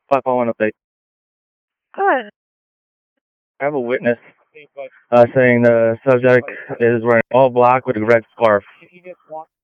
511 update. Good. I have a witness saying the subject is wearing all black with a red scarf.